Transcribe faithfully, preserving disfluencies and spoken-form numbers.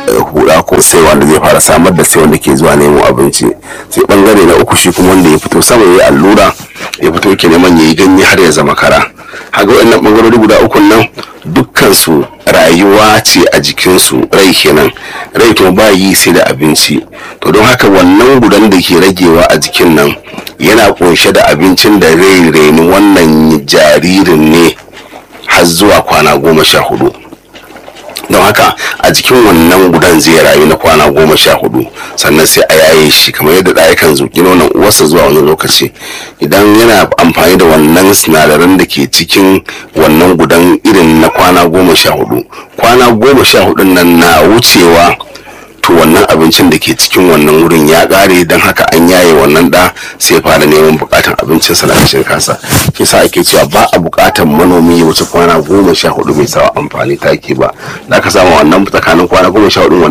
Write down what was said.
huda ko sai wanda zai fara samar da sai wanda ke zuwa nemo abinci. Sai bangare na uku shi kuma wanda ya fito sama ya allura ya fito ke neman ya yi ganye har ya zama kara. Haga wannan bangarori guda uku nan dukkan su rayuwa ce a jikinsu, rai kenan, rai kuma ba yi sai da abinci. To don haka wannan gudan da ke ragewa a jikin nan yana kunshe da abincin da rai reni wannan jaririn ne har zuwa kwana goma sha hudu. Don haka a jikin wannan gudan zai rayu na kwana goma sha hudu, sannan sai a yaye shi kamar yadda ɗaya kan zuƙi nonon uwarsa zuwa wani lokaci. Idan yana amfani da wannan sinadaran da ke cikin wannan gudan irin na kwana goma sha hudu, kwana goma sha hudun nan na wucewa to wannan abincin da ke cikin wannan wurin ya ƙare. Don haka an yaye wannan ɗa sai fara neman buƙatar abincin sa na kashin kansa. Shi sa ake cewa ba a buƙatar manomi ya wuce kwana goma sha hudu bai sawa amfani taki ba. Da aka samu wannan tsakanin kwana goma sha hudu